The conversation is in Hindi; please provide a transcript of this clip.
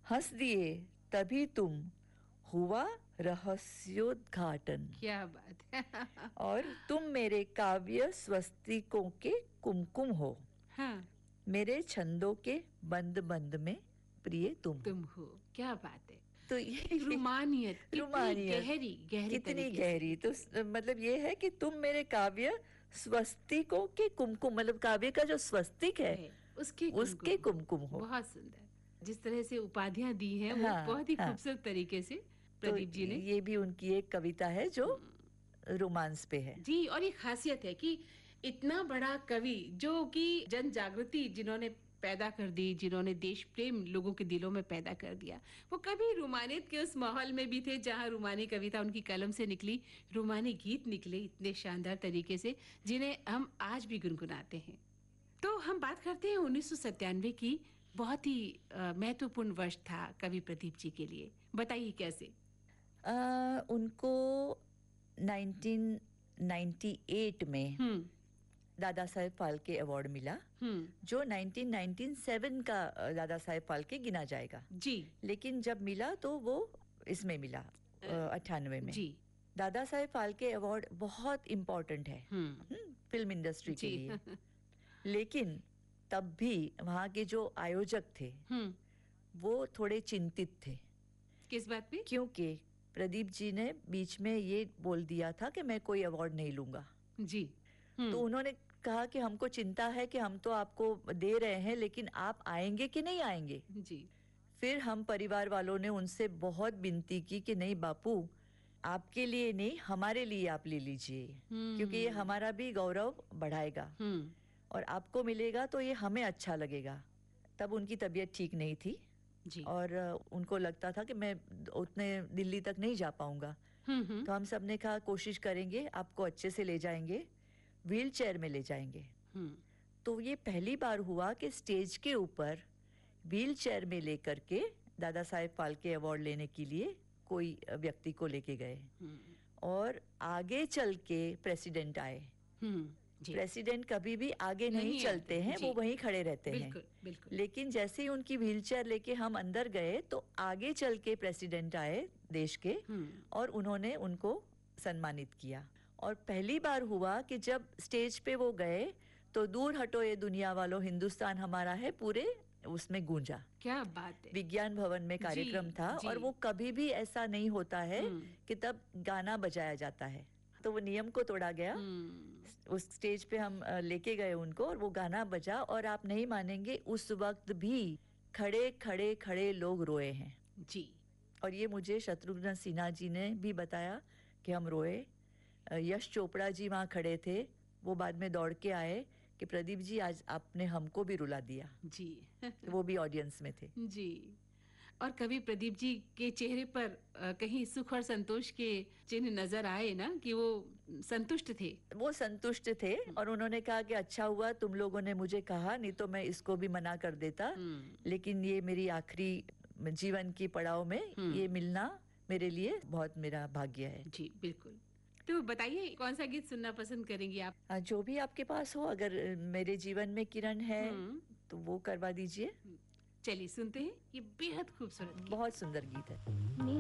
हंस दिए तभी तुम, हुआ रहस्योद्घाटन। क्या बात है। और तुम मेरे काव्य स्वस्तिकों के कुमकुम हो, हाँ, मेरे छंदों के बंद बंद में प्रिय तुम हो। तुम हो, क्या बात है। तो ये रूमानियत कितनी रूमानियत गहरी गहरी कितनी तरीके से। गहरी। तो मतलब ये है कि तुम मेरे काव्य स्वस्तिकों के कुमकुम, मतलब काव्य का जो स्वस्तिक है उसके उसके कुमकुम हो। कुमकुम हो। बहुत सुंदर। जिस तरह से उपाधियां दी हैं वो हाँ बहुत ही हाँ। खूबसूरत तरीके से तो प्रदीप जी ने। ये भी उनकी एक कविता है जो रोमांस पे है। जी, और ये खासियत है कि इतना बड़ा कवि जो कि जन जागृति जिन्होंने पैदा कर दी, जिन्होंने देश प्रेम लोगों के दिलों में पैदा कर दिया, वो कभी रूमानियत के उस माहौल में भी थे जहां रूमानी कविता उनकी कलम से निकली, रूमानी गीत निकले इतने शानदार तरीके से जिन्हें हम आज भी गुनगुनाते हैं। तो हम बात करते हैं 1997 की। बहुत ही महत्वपूर्ण वर्ष था कवि प्रदीप जी के लिए। बताइए कैसे? उनको 1998 में हम्म। दादा साहेब फाल्के अवार्ड मिला, हम्म। जो 1997 का दादा साहेब फाल्के गिना जाएगा। जी। लेकिन जब मिला तो वो इसमें मिला, 98 में। जी। दादा साहेब फाल्के अवार्ड बहुत इम्पोर्टेंट है हम्म। फिल्म इंडस्ट्री के जी। लिए। लेकिन तब भी वहाँ के जो आयोजक थे हम्म। वो थोड़े चिंतित थे, किस बात पे? क्योंकि प्रदीप जी ने बीच में ये बोल दिया था कि मैं कोई अवार्ड नहीं लूंगा। जी। तो उन्होंने कहा कि हमको चिंता है कि हम तो आपको दे रहे हैं, लेकिन आप आएंगे कि नहीं आएंगे। जी। फिर हम परिवार वालों ने उनसे बहुत विनती की कि नहीं बापू, आपके लिए नहीं, हमारे लिए आप ले लीजिए, क्योंकि ये हम्म। हमारा भी गौरव बढ़ाएगा हम्म। और आपको मिलेगा तो ये हमें अच्छा लगेगा। तब उनकी तबीयत ठीक नहीं थी जी। और उनको लगता था कि मैं उतने दिल्ली तक नहीं जा पाऊंगा। हम्म। तो हम सब ने कहा कोशिश करेंगे, आपको अच्छे से ले जाएंगे, व्हील चेयर में ले जाएंगे। हम्म। तो ये पहली बार हुआ कि स्टेज के ऊपर व्हील चेयर में लेकर के दादा साहेब फाल्के अवार्ड लेने के लिए कोई व्यक्ति को लेके गए। हम्म। और आगे चल के प्रेसिडेंट आए। जी। प्रेसिडेंट कभी भी आगे नहीं नहीं चलते आते हैं, जी। वो वहीं खड़े रहते हैं। बिल्कुल बिल्कुल। लेकिन जैसे ही उनकी व्हीलचेयर लेके हम अंदर गए तो आगे चल के प्रेसिडेंट आए देश के और उन्होंने उनको सम्मानित किया। और पहली बार हुआ कि जब स्टेज पे वो गए तो दूर हटो ये दुनिया वालों, हिंदुस्तान हमारा है पूरे उसमें गूंजा। क्या बात है। विज्ञान भवन में कार्यक्रम था जी। और वो कभी भी ऐसा नहीं होता है कि तब गाना बजाया जाता है। तो वो नियम को तोड़ा गया। उस स्टेज पे हम लेके गए उनको और वो गाना बजा और आप नहीं मानेंगे उस वक्त भी खड़े खड़े खड़े लोग रोए हैं। जी। और ये मुझे शत्रुघ्न सिन्हा जी ने भी बताया कि हम रोए। यश चोपड़ा जी वहाँ खड़े थे, वो बाद में दौड़ के आए कि प्रदीप जी आज आपने हमको भी रुला दिया। जी। वो भी ऑडियंस में थे। जी। और कभी प्रदीप जी के चेहरे पर कहीं सुख और संतोष के चिन्ह नजर आए ना, कि वो संतुष्ट थे? वो संतुष्ट थे और उन्होंने कहा कि अच्छा हुआ तुम लोगों ने मुझे कहा, नहीं तो मैं इसको भी मना कर देता। लेकिन ये मेरी आखिरी जीवन की पड़ाव में ये मिलना मेरे लिए बहुत मेरा भाग्य है। जी बिल्कुल। तो बताइए कौन सा गीत सुनना पसंद करेंगी आप? जो भी आपके पास हो, अगर मेरे जीवन में किरण है तो वो करवा दीजिए। चलिए सुनते हैं ये बेहद खूबसूरत गीत। बहुत सुंदर गीत है।